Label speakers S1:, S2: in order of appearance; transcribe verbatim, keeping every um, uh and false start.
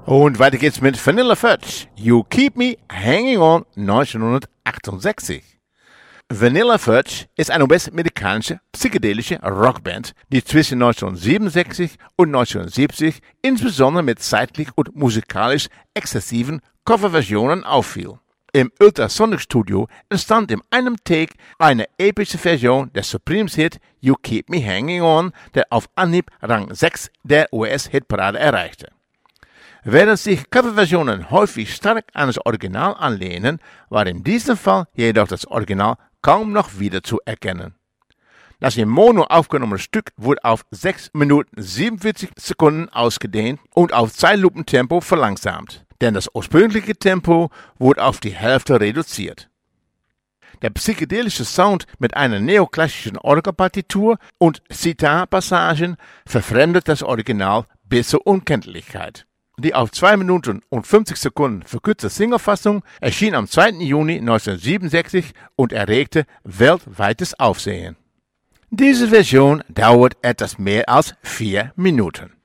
S1: Und weiter geht's mit Vanilla Fudge, You Keep Me Hanging On neunzehnhundertachtundsechzig. Vanilla Fudge ist eine US-amerikanische psychedelische Rockband, die zwischen neunzehnhundertsiebenundsechzig und neunzehnhundertsiebzig insbesondere mit zeitlich und musikalisch exzessiven Coverversionen auffiel. Im Ultrasonic Studio entstand in einem Take eine epische Version des Supremes-Hit You Keep Me Hanging On, der auf Anhieb Rang sechs der U S-Hitparade erreichte. Während sich Coverversionen häufig stark an das Original anlehnen, war in diesem Fall jedoch das Original kaum noch wieder zu erkennen. Das in Mono aufgenommene Stück wurde auf sechs Minuten siebenundvierzig Sekunden ausgedehnt und auf Zeitlupentempo verlangsamt, denn das ursprüngliche Tempo wurde auf die Hälfte reduziert. Der psychedelische Sound mit einer neoklassischen Orgelpartitur und Sitar-Passagen verfremdet das Original bis zur Unkenntlichkeit. Die auf zwei Minuten und fünfzig Sekunden verkürzte Singlefassung erschien am zweiten Juni neunzehnhundertsiebenundsechzig und erregte weltweites Aufsehen. Diese Version dauert etwas mehr als vier Minuten.